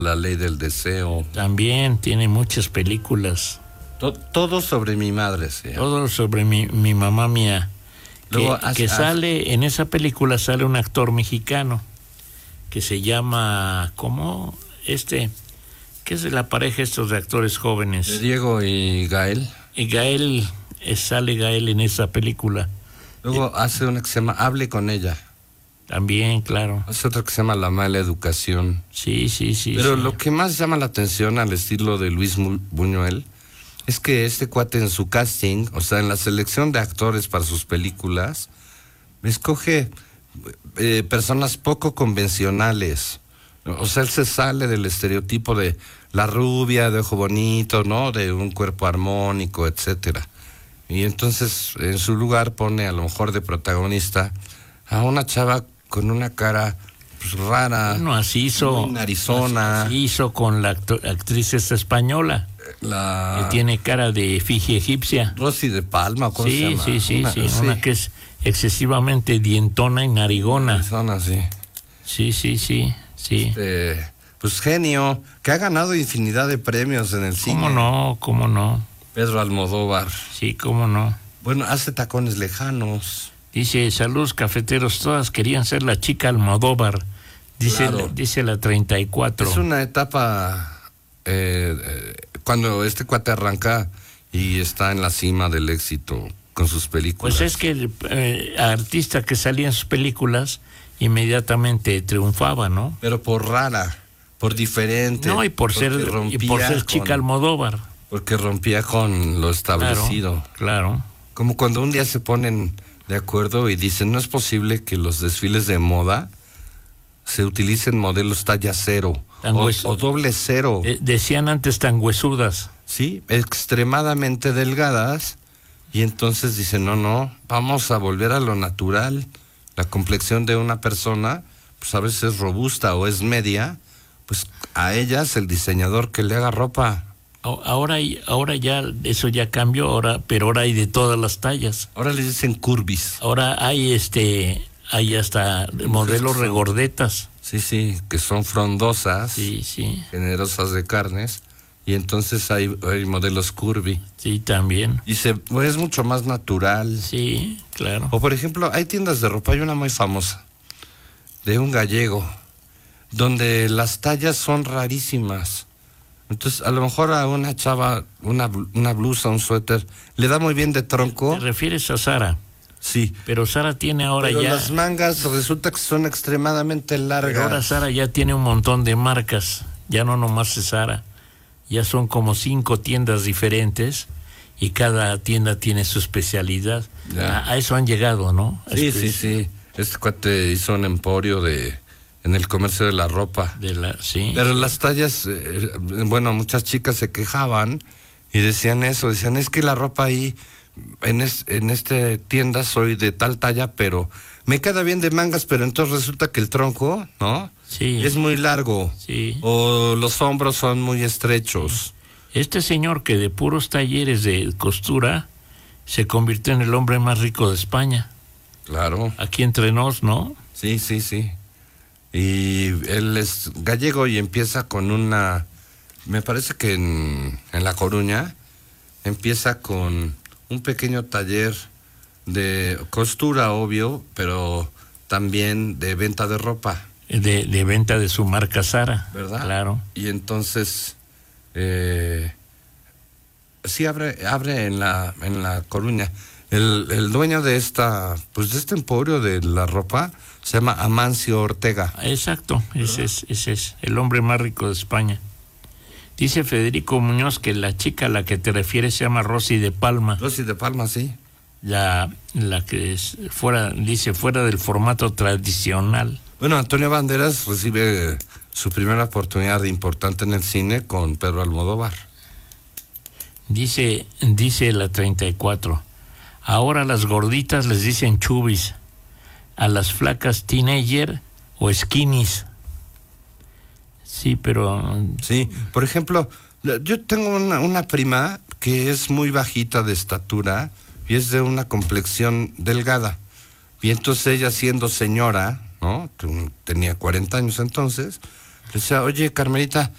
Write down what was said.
La ley del deseo. También tiene muchas películas. Todo sobre mi madre, sí. Todo sobre mi mamá mía. Luego, que sale, en esa película sale un actor mexicano que se llama, ¿cómo? Que es de la pareja estos de actores jóvenes. De Diego y Gael. Y Gael, sale Gael en esa película. Luego hace una que se llama Hable con ella. También, claro. Hace otra que se llama La mala educación. Sí. Pero sí. lo que más llama la atención al estilo de Luis Buñuel es que este cuate en su casting, o sea, en la selección de actores para sus películas, escoge personas poco convencionales. O sea, él se sale del estereotipo de la rubia, de ojo bonito, ¿no? De un cuerpo armónico, etcétera. Y entonces, en su lugar, pone a lo mejor de protagonista a una chava con una cara pues, rara. Bueno, así hizo. Muy narizona. Así hizo con la actriz esta española. Que tiene cara de efigie egipcia. Rosy de Palma, ¿cómo se llama? Sí. Una que es excesivamente dientona y narigona. Narizona, sí. Sí. Pues genio, que ha ganado infinidad de premios en el cine. ¿Cómo no? Pedro Almodóvar. Sí, cómo no. Bueno, hace Tacones Lejanos. Dice, saludos cafeteros, todas querían ser la chica Almodóvar. Dice la 34. Es una etapa cuando este cuate arranca y está en la cima del éxito con sus películas. Pues es que el artista que salía en sus películas inmediatamente triunfaba, ¿no? Pero por rara, por diferente. No, y por ser chica Almodóvar. Porque rompía con lo establecido. Claro. Como cuando un día se ponen de acuerdo y dicen, no es posible que los desfiles de moda se utilicen modelos talla cero o doble cero. Decían antes tan huesudas. Sí, extremadamente delgadas. Y entonces dicen, no, vamos a volver a lo natural. La complexión de una persona, pues a veces es robusta o es media, pues a ellas el diseñador que le haga ropa. Ahora ya eso ya cambió, pero ahora hay de todas las tallas. Ahora les dicen curvis. Ahora hay hasta modelos regordetas. Sí, que son frondosas. Sí. Generosas de carnes. Y entonces hay modelos curvy. Sí, también. Y es mucho más natural. Sí, claro. O por ejemplo, hay tiendas de ropa, hay una muy famosa, de un gallego, donde las tallas son rarísimas. Entonces, a lo mejor a una chava, una blusa, un suéter, le da muy bien de tronco. ¿Te refieres a Sara? Sí. Pero Sara tiene Pero las mangas resulta que son extremadamente largas. Pero ahora Sara ya tiene un montón de marcas, ya no nomás es Sara. Ya son como 5 tiendas diferentes y cada tienda tiene su especialidad. A eso han llegado, ¿no? Sí. Este cuate hizo un emporio en el comercio de la ropa. Sí. Pero las tallas, muchas chicas se quejaban y decían eso, es que la ropa ahí, en esta tienda soy de tal talla, pero me queda bien de mangas, pero entonces resulta que el tronco, ¿no? Sí. Es muy largo. Sí. O los hombros son muy estrechos. Este señor que de puros talleres de costura se convirtió en el hombre más rico de España. Claro. Aquí entre nos, ¿no? Sí. Y él es gallego y empieza con me parece que en La Coruña, empieza con un pequeño taller de costura, obvio, pero también de venta de ropa. De venta de su marca Sara. ¿Verdad? Claro. Y entonces, sí abre en La Coruña. El dueño de este emporio de la ropa se llama Amancio Ortega. Exacto, ese es el hombre más rico de España. Dice Federico Muñoz que la chica a la que te refieres se llama Rosy de Palma. Rosy de Palma, sí. La que es fuera del formato tradicional. Bueno, Antonio Banderas recibe su primera oportunidad importante en el cine con Pedro Almodóvar. Dice la 34. Ahora las gorditas les dicen chubis, a las flacas teenager o skinnies. Sí, pero... Sí, por ejemplo, yo tengo una prima que es muy bajita de estatura y es de una complexión delgada. Y entonces ella, siendo señora, ¿no? Tenía 40 años entonces, le decía, oye, Carmelita,